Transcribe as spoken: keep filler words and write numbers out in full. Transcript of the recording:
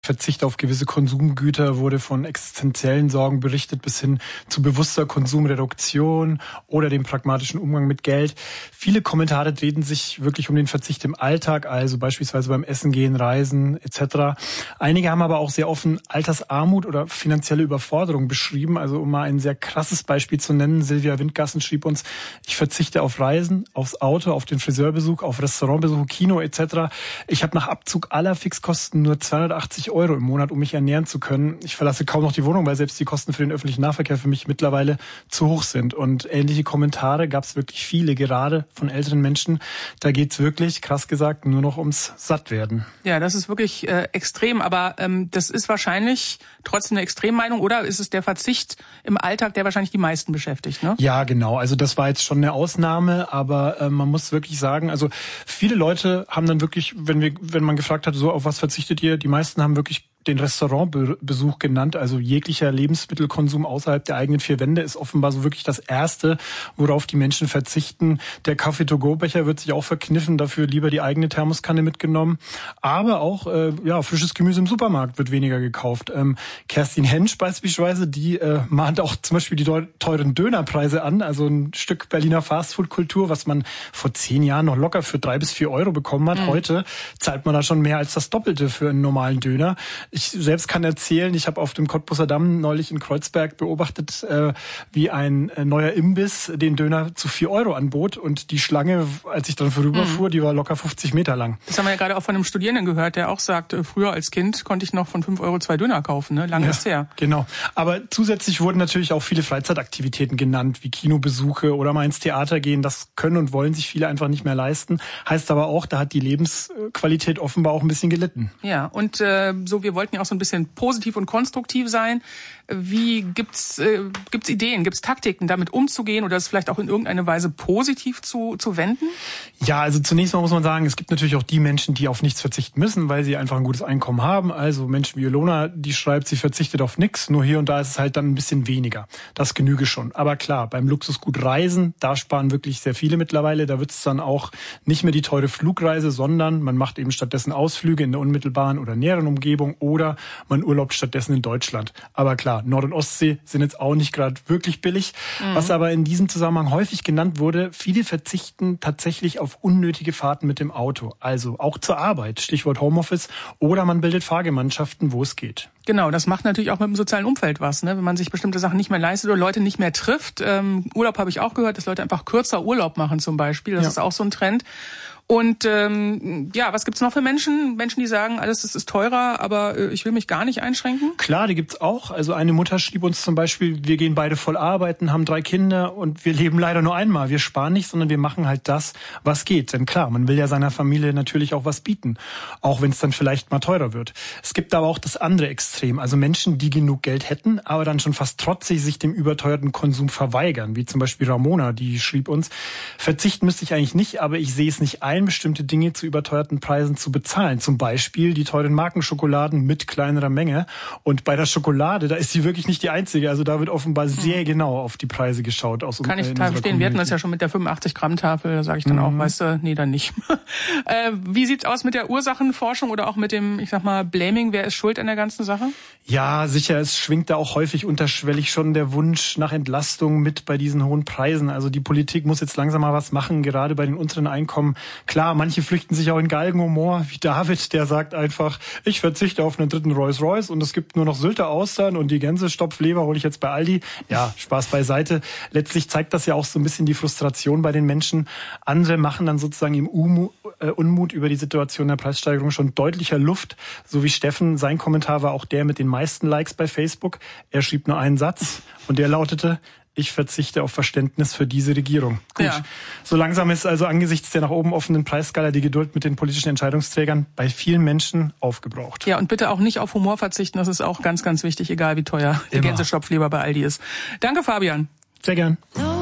Verzicht auf gewisse Konsumgüter wurde von existenziellen Sorgen berichtet bis hin zu bewusster Konsumreduktion oder dem pragmatischen Umgang mit Geld. Viele Kommentare drehten sich wirklich um den Verzicht im Alltag, also beispielsweise beim Essen gehen, Reisen et cetera. Einige haben aber auch sehr offen Altersarmut oder finanzielle Überforderung beschrieben. Also um mal ein sehr krasses Beispiel zu nennen, Silvia Windgassen schrieb uns, ich verzichte auf Reisen, aufs Auto, auf den Friseurbesuch, auf Restaurantbesuch, Kino et cetera. Ich habe nach Abzug aller Fixkosten nur zweihundertachtzig Euro im Monat, um mich ernähren zu können. Ich verlasse kaum noch die Wohnung, weil selbst die Kosten für den öffentlichen Nahverkehr für mich mittlerweile zu hoch sind. Und ähnliche Kommentare gab es wirklich viele, gerade von älteren Menschen. Da geht's wirklich, krass gesagt, nur noch ums Sattwerden. Ja, das ist wirklich äh, extrem. Aber ähm, das ist wahrscheinlich trotzdem eine Extremmeinung, oder ist es der Verzicht im Alltag, der wahrscheinlich die meisten beschäftigt, ne? Ja, genau. Also das war jetzt schon eine Ausnahme, aber äh, man muss wirklich sagen, also viele Leute haben dann wirklich, wenn wir, wenn man gefragt hat, so auf was verzichtet ihr, die meisten haben wirklich den Restaurantbesuch genannt, also jeglicher Lebensmittelkonsum außerhalb der eigenen vier Wände ist offenbar so wirklich das Erste, worauf die Menschen verzichten. Der Kaffee-to-go-Becher wird sich auch verkniffen, dafür lieber die eigene Thermoskanne mitgenommen. Aber auch äh, ja frisches Gemüse im Supermarkt wird weniger gekauft. Ähm, Kerstin Hensch beispielsweise, die äh, mahnt auch zum Beispiel die teuren Dönerpreise an, also ein Stück Berliner Fastfood-Kultur, was man vor zehn Jahren noch locker für drei bis vier Euro bekommen hat. Mhm. Heute zahlt man da schon mehr als das Doppelte für einen normalen Döner. Ich selbst kann erzählen, ich habe auf dem Cottbuser Damm neulich in Kreuzberg beobachtet, äh, wie ein äh, neuer Imbiss den Döner zu vier Euro anbot. Und die Schlange, als ich dann vorüberfuhr, mhm. die war locker fünfzig Meter lang. Das haben wir ja gerade auch von einem Studierenden gehört, der auch sagt, äh, früher als Kind konnte ich noch von fünf Euro zwei Döner kaufen. Ne? Lange ja, ist her. Genau. Aber zusätzlich wurden natürlich auch viele Freizeitaktivitäten genannt, wie Kinobesuche oder mal ins Theater gehen. Das können und wollen sich viele einfach nicht mehr leisten. Heißt aber auch, da hat die Lebensqualität offenbar auch ein bisschen gelitten. Ja, und äh, so, wir wollten ja auch so ein bisschen positiv und konstruktiv sein. Wie gibt's äh, gibt's Ideen, gibt's Taktiken, damit umzugehen oder es vielleicht auch in irgendeine Weise positiv zu zu wenden? Ja, also zunächst mal muss man sagen, es gibt natürlich auch die Menschen, die auf nichts verzichten müssen, weil sie einfach ein gutes Einkommen haben. Also Menschen wie Ilona, die schreibt, sie verzichtet auf nichts, nur hier und da ist es halt dann ein bisschen weniger. Das genüge schon. Aber klar, beim Luxusgut Reisen, da sparen wirklich sehr viele mittlerweile. Da wird es dann auch nicht mehr die teure Flugreise, sondern man macht eben stattdessen Ausflüge in der unmittelbaren oder näheren Umgebung oder man urlaubt stattdessen in Deutschland. Aber klar, Nord- und Ostsee sind jetzt auch nicht gerade wirklich billig. Mhm. Was aber in diesem Zusammenhang häufig genannt wurde, viele verzichten tatsächlich auf unnötige Fahrten mit dem Auto. Also auch zur Arbeit, Stichwort Homeoffice, oder man bildet Fahrgemeinschaften, wo es geht. Genau, das macht natürlich auch mit dem sozialen Umfeld was, ne? Wenn man sich bestimmte Sachen nicht mehr leistet oder Leute nicht mehr trifft. Ähm, Urlaub habe ich auch gehört, dass Leute einfach kürzer Urlaub machen zum Beispiel. Das ja. ist auch so ein Trend. Und ähm, ja, was gibt's noch für Menschen? Menschen, die sagen, alles das ist teurer, aber äh, ich will mich gar nicht einschränken? Klar, die gibt's auch. Also eine Mutter schrieb uns zum Beispiel, wir gehen beide voll arbeiten, haben drei Kinder und wir leben leider nur einmal. Wir sparen nicht, sondern wir machen halt das, was geht. Denn klar, man will ja seiner Familie natürlich auch was bieten, auch wenn es dann vielleicht mal teurer wird. Es gibt aber auch das andere Extrem, also Menschen, die genug Geld hätten, aber dann schon fast trotzig sich dem überteuerten Konsum verweigern, wie zum Beispiel Ramona, die schrieb uns, verzichten müsste ich eigentlich nicht, aber ich sehe es nicht ein, bestimmte Dinge zu überteuerten Preisen zu bezahlen. Zum Beispiel die teuren Markenschokoladen mit kleinerer Menge. Und bei der Schokolade, da ist sie wirklich nicht die einzige. Also da wird offenbar sehr genau auf die Preise geschaut. Aus Kann ich total verstehen. Wir hatten das ja schon mit der fünfundachtzig Gramm Tafel. Da sage ich dann mhm. auch, weißt du, nee, dann nicht. äh, wie sieht's aus mit der Ursachenforschung oder auch mit dem, ich sag mal, Blaming? Wer ist schuld an der ganzen Sache? Ja, sicher. Es schwingt da auch häufig unterschwellig schon der Wunsch nach Entlastung mit bei diesen hohen Preisen. Also die Politik muss jetzt langsam mal was machen, gerade bei den unteren Einkommen. Klar, manche flüchten sich auch in Galgenhumor, wie David, der sagt einfach, ich verzichte auf einen dritten Rolls-Royce und es gibt nur noch Sylter Austern und die Gänsestopfleber hole ich jetzt bei Aldi. Ja, Spaß beiseite. Letztlich zeigt das ja auch so ein bisschen die Frustration bei den Menschen. Andere machen dann sozusagen im Unmut, äh, Unmut über die Situation der Preissteigerung schon deutlicher Luft. So wie Steffen, sein Kommentar war auch der mit den meisten Likes bei Facebook. Er schrieb nur einen Satz und der lautete, ich verzichte auf Verständnis für diese Regierung. Gut, ja. So langsam ist also angesichts der nach oben offenen Preisskala die Geduld mit den politischen Entscheidungsträgern bei vielen Menschen aufgebraucht. Ja, und bitte auch nicht auf Humor verzichten, das ist auch ganz, ganz wichtig, egal wie teuer der Gänsestopfleber bei Aldi ist. Danke, Fabian. Sehr gern.